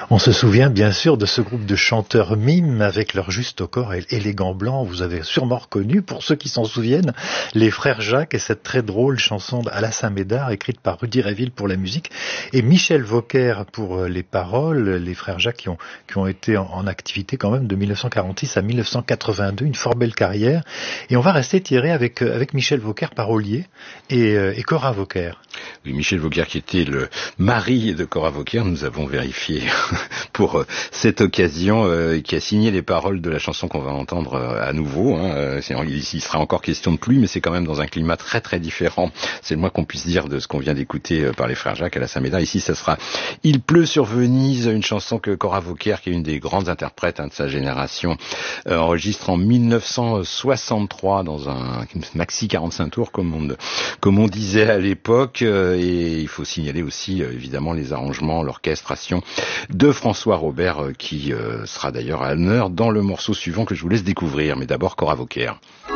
On se souvient bien sûr de ce groupe de chanteurs mimes avec leur juste au corps et les gants blancs. Vous avez sûrement reconnu, pour ceux qui s'en souviennent, les frères Jacques et cette très drôle chanson d'Alassane Médard écrite par Rudy Réville pour la musique et Michel Vauquer pour les paroles. Les frères Jacques qui ont été en activité quand même de 1946 à 1982, une fort belle carrière. Et on va rester tiré avec Michel Vauquer, parolier, et Cora Vauquer. Oui, Michel Vauquer qui était le mari de Cora Vauquer, nous avons vérifié pour cette occasion, qui a signé les paroles de la chanson qu'on va entendre à nouveau. Il sera encore question de pluie, mais c'est quand même dans un climat très très différent. C'est le moins qu'on puisse dire de ce qu'on vient d'écouter par les frères Jacques à la Saint-Médard. Ici, ça sera Il pleut sur Venise, une chanson que Cora Vauquer, qui est une des grandes interprètes de sa génération, enregistre en 1963 dans un maxi 45 tours, comme on disait à l'époque. Et il faut signaler aussi évidemment les arrangements, l'orchestration de François Robert qui sera d'ailleurs à l'honneur dans le morceau suivant que je vous laisse découvrir. Mais d'abord Cora Vauquer.